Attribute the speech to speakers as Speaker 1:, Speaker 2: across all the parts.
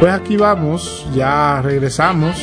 Speaker 1: Pues aquí vamos, ya regresamos.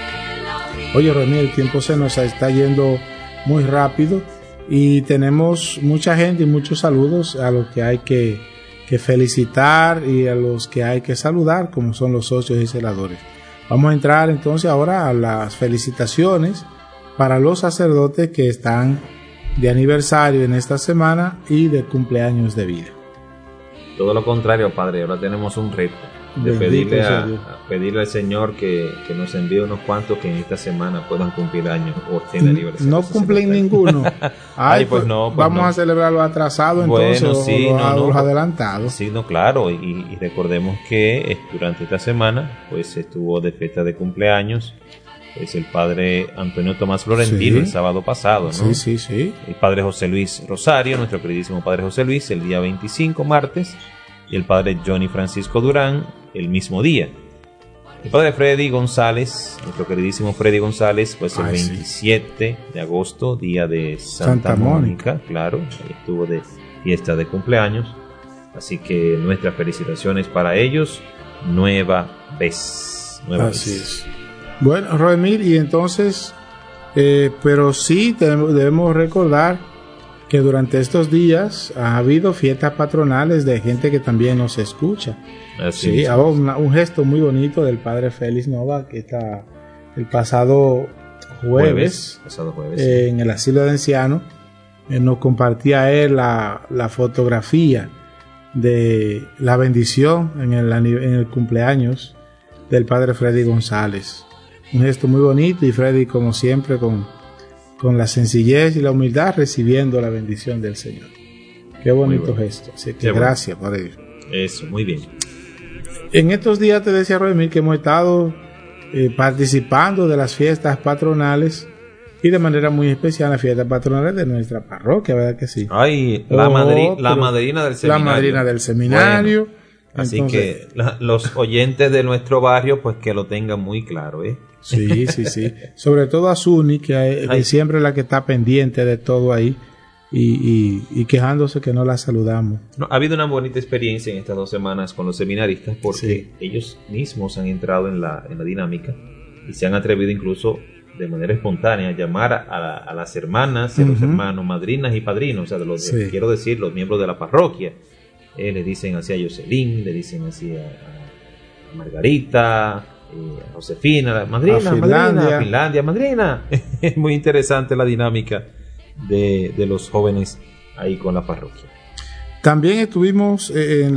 Speaker 1: Oye, René, el tiempo se nos está yendo muy rápido y tenemos mucha gente y muchos saludos a los que hay que felicitar y a los que hay que saludar, como son los socios y celadores. Vamos a entrar entonces ahora a las felicitaciones para los sacerdotes que están de aniversario en esta semana y de cumpleaños de vida.
Speaker 2: Todo lo contrario, Padre, ahora tenemos un reto de pedirle al Señor que nos envíe unos cuantos que en esta semana puedan cumplir años o tener aniversario.
Speaker 1: No cumplen ninguno. Ay, pues no. Vamos a celebrarlo atrasado entonces, bueno, sí, los adelantados.
Speaker 2: Sí, no, claro. Y recordemos que durante esta semana pues estuvo de fiesta de cumpleaños pues el Padre Antonio Tomás Florentino, sí, el sábado pasado, ¿no?
Speaker 1: Sí.
Speaker 2: El Padre José Luis Rosario, nuestro queridísimo Padre José Luis, el día 25, martes, y el Padre Johnny Francisco Durán el mismo día. El Padre Freddy González, nuestro queridísimo Freddy González, pues el 27 de agosto, día de Santa Mónica, claro, estuvo de fiesta de cumpleaños, así que nuestras felicitaciones para ellos, nueva vez.
Speaker 1: Así es. Bueno, Roemir, y entonces, pero sí debemos recordar que durante estos días ha habido fiestas patronales de gente que también nos escucha.
Speaker 2: Así
Speaker 1: sí,
Speaker 2: es.
Speaker 1: Un gesto muy bonito del Padre Félix Nova, que está el pasado jueves en el asilo de ancianos, nos compartía él la fotografía de la bendición en el cumpleaños del Padre Freddy González. Un gesto muy bonito, y Freddy, como siempre, con la sencillez y la humildad, recibiendo la bendición del Señor. Qué bonito gesto. Así que gracias por ello.
Speaker 2: Eso, muy bien.
Speaker 1: En estos días te decía, Roemir, que hemos estado participando de las fiestas patronales, y de manera muy especial las fiestas patronales de nuestra parroquia, ¿verdad que sí?
Speaker 2: Ay, la madrina del seminario.
Speaker 1: La madrina del seminario.
Speaker 2: Bueno, así que los oyentes de nuestro barrio, pues que lo tengan muy claro, ¿eh?
Speaker 1: Sí. Sobre todo a Zuni, que siempre es la que está pendiente de todo ahí y quejándose que no la saludamos.
Speaker 2: No, ha habido una bonita experiencia en estas 2 semanas con los seminaristas, porque ellos mismos han entrado en la dinámica y se han atrevido incluso de manera espontánea a llamar a las hermanas y a los hermanos, madrinas y padrinos, o sea, quiero decir, los miembros de la parroquia. Le dicen así a Jocelyn, le dicen así a Margarita, a Josefina, madrina, Finlandia, madrina. Es muy interesante la dinámica de los jóvenes ahí con la parroquia.
Speaker 1: También estuvimos el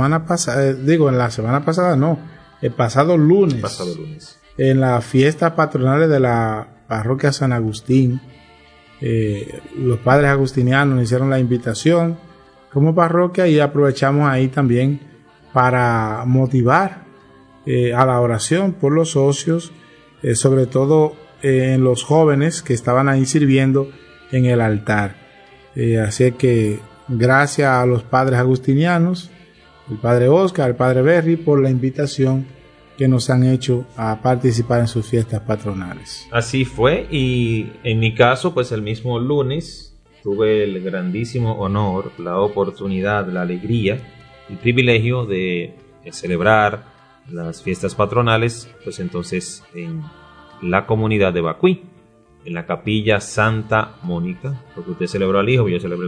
Speaker 1: pasado lunes, en las fiestas patronales de la parroquia San Agustín. Los padres agustinianos nos hicieron la invitación como parroquia, y aprovechamos ahí también para motivar a la oración por los socios, sobre todo en los jóvenes que estaban ahí sirviendo en el altar. Así que gracias a los padres agustinianos, el Padre Oscar, el Padre Berry, por la invitación que nos han hecho a participar en sus fiestas patronales.
Speaker 2: Así fue, y en mi caso, pues el mismo lunes tuve el grandísimo honor, la oportunidad, la alegría, el privilegio de celebrar las fiestas patronales, pues entonces en la comunidad de Bacuí, en la capilla Santa Mónica, porque usted celebró al hijo, yo celebré